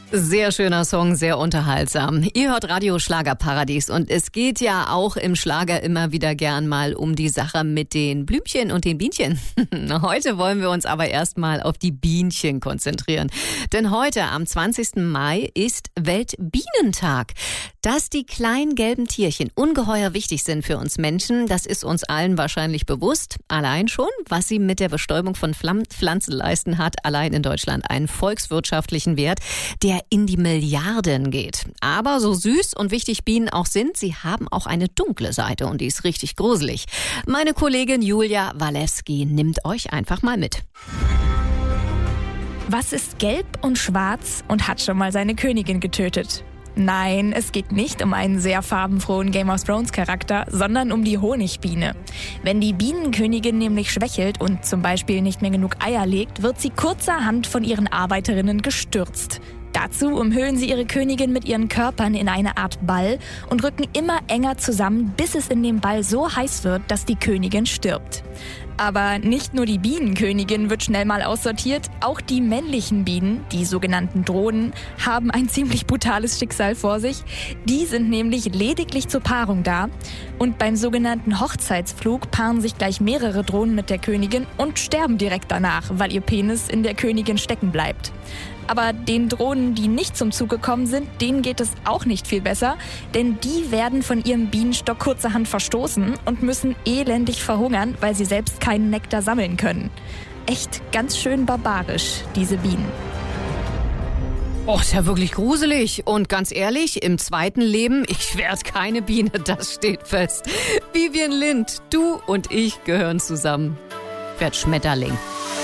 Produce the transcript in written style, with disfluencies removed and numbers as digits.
Sehr schöner Song, sehr unterhaltsam. Ihr hört Radio Schlagerparadies und es geht ja auch im Schlager immer wieder gern mal um die Sache mit den Blümchen und den Bienchen. Heute wollen wir uns aber erstmal auf die Bienchen konzentrieren. Denn heute, am 20. Mai, ist Weltbienentag. Dass die kleinen gelben Tierchen ungeheuer wichtig sind für uns Menschen, das ist uns allen wahrscheinlich bewusst. Allein schon, was sie mit der Bestäubung von Pflanzen leisten, hat allein in Deutschland einen volkswirtschaftlichen Wert, der in die Milliarden geht. Aber so süß und wichtig Bienen auch sind, sie haben auch eine dunkle Seite und die ist richtig gruselig. Meine Kollegin Julia Walewski nimmt euch einfach mal mit. Was ist gelb und schwarz und hat schon mal seine Königin getötet? Nein, es geht nicht um einen sehr farbenfrohen Game of Thrones Charakter, sondern um die Honigbiene. Wenn die Bienenkönigin nämlich schwächelt und zum Beispiel nicht mehr genug Eier legt, wird sie kurzerhand von ihren Arbeiterinnen gestürzt. Dazu umhüllen sie ihre Königin mit ihren Körpern in eine Art Ball und rücken immer enger zusammen, bis es in dem Ball so heiß wird, dass die Königin stirbt. Aber nicht nur die Bienenkönigin wird schnell mal aussortiert, auch die männlichen Bienen, die sogenannten Drohnen, haben ein ziemlich brutales Schicksal vor sich. Die sind nämlich lediglich zur Paarung da. Und beim sogenannten Hochzeitsflug paaren sich gleich mehrere Drohnen mit der Königin und sterben direkt danach, weil ihr Penis in der Königin stecken bleibt. Aber den Drohnen, die nicht zum Zuge gekommen sind, denen geht es auch nicht viel besser, denn die werden von ihrem Bienenstock kurzerhand verstoßen und müssen elendig verhungern, weil sie selbst keinen Nektar sammeln können. Echt ganz schön barbarisch, diese Bienen. Oh, ist ja wirklich gruselig. Und ganz ehrlich, im zweiten Leben, ich werde keine Biene, das steht fest. Vivian Lind, du und ich gehören zusammen. Ich werd Schmetterling.